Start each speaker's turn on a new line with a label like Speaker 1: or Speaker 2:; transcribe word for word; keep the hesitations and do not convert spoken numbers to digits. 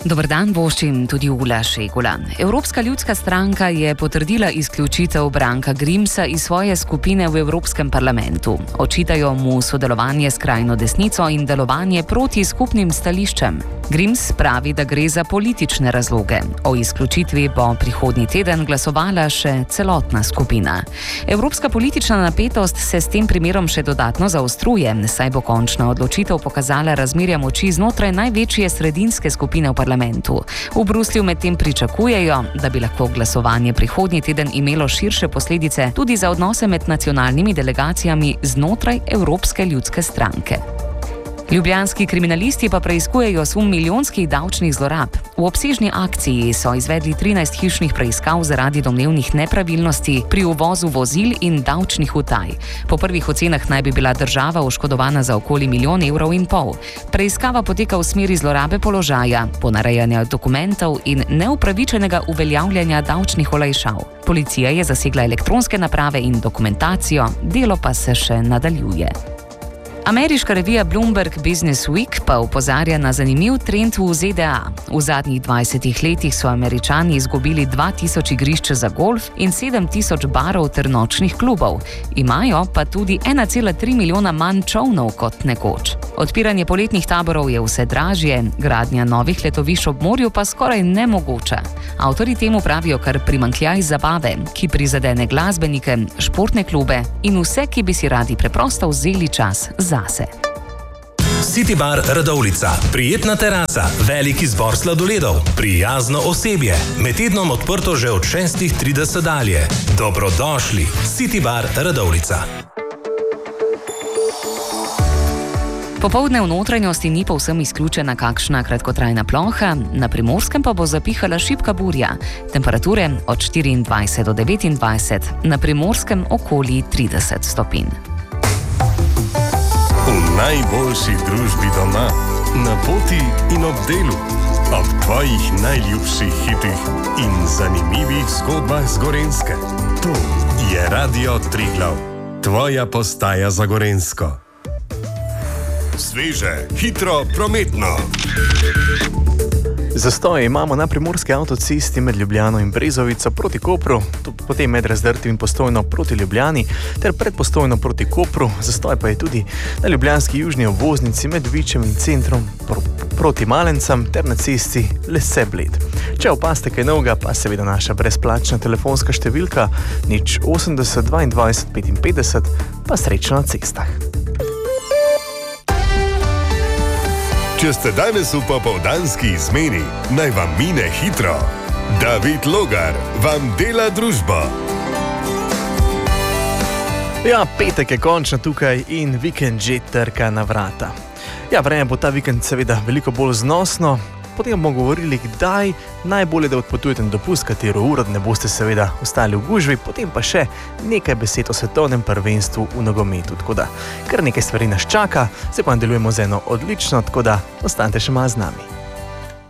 Speaker 1: Dober dan, voščim tudi Ula Šegula. Evropska ljudska stranka je potrdila izključitev Branka Grimsa iz svoje skupine v Evropskem parlamentu. Očitajo mu sodelovanje s skrajno desnico in delovanje proti skupnim stališčem. Grims pravi, da gre za politične razloge. O izključitvi bo prihodnji teden glasovala še celotna skupina. Evropska politična napetost se s tem primerom še dodatno zaostruje, saj bo končna odločitev pokazala razmerja moči znotraj največje sredinske skupine v parlamentu. V Bruslju medtem pričakujejo, da bi lahko glasovanje prihodnji teden imelo širše posledice tudi za odnose med nacionalnimi delegacijami znotraj Evropske ljudske stranke. Ljubljanski kriminalisti pa preiskujejo sum milijonskih davčnih zlorab. V obsežni akciji so izvedli trinajst hišnih preiskav zaradi domnevnih nepravilnosti pri uvozu vozil in davčnih utaj. Po prvih ocenah naj bi bila država oškodovana za okoli milijon evrov in pol. Preiskava poteka v smeri zlorabe položaja, ponarejanja dokumentov in neupravičenega uveljavljanja davčnih olajšav. Policija je zasegla elektronske naprave in dokumentacijo, delo pa se še nadaljuje. Ameriška revija Bloomberg Business Week pa opozarja na zanimiv trend v Z D A. V zadnjih dvajsetih letih so Američani izgubili dva tisoč igrišč za golf in sedem tisoč barov ter nočnih klubov. Imajo pa tudi ena cela tri milijona manj čolnov kot nekoč. Odpiranje poletnih taborov je vse dražje, gradnja novih letovišč ob morju pa skoraj nemogoča. Avtorji temu pravijo kar primanjkljaj zabave, ki prizadene glasbenike, športne klube in vse, ki bi si radi preprosto vzeli čas za se.
Speaker 2: City Bar Radovljica. Prijetna terasa, velik izbor sladoledov, prijazno osebje. Med tednom odprto že od šestih trideset dalje. Dobrodošli. City Bar Radovljica.
Speaker 1: Popoldne v notranjosti ni povsem izključena kakšna kratkotrajna ploha, na Primorskem pa bo zapihala šibka burja. Temperature od štiriindvajset do devetindvajset, na Primorskem okoli trideset stopinj.
Speaker 3: V najboljši družbi doma, na poti in ob delu, ob tvojih najljubših hitih in zanimivih zgodbah z Gorenjske. To je Radio Triglav, tvoja postaja za Gorenjsko. Sveže, hitro, prometno.
Speaker 4: Zastoje imamo na primorski avtocesti med Ljubljano in Brezovico proti Kopru, potem med Razdrtim in Postojno proti Ljubljani ter pred Postojno proti Kopru. Zastoj pa je tudi na ljubljanski južni obvoznici med Vičem in centrom pr proti Malencam ter na cesti Lese-Bled. Če opazite kaj novega, pa seveda naša brezplačna telefonska številka nič osemdeset dvaindvajset petinpetdeset, pa srečno na cestah.
Speaker 3: Če ste danes v popoldanski izmeni, naj vam mine hitro. David Logar vam dela družbo.
Speaker 4: Ja, petek je končno tukaj in vikend že trka na vrata. Ja, vreme bo ta vikend seveda veliko bolj znosno. Potem bomo govorili, kdaj najbolje, da odpotujete na dopust, katero uro, da ne boste seveda ostali v gužvi, potem pa še nekaj besed o svetovnem prvenstvu v nogometu. Tako da, kar nekaj stvari nas čaka, se pa nadaljujemo z eno odlično, tako da ostanite še malo z nami.